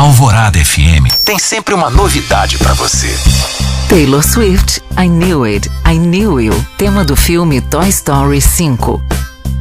Alvorada FM tem sempre uma novidade pra você. Taylor Swift, I Knew It, I Knew You, tema do filme Toy Story 5.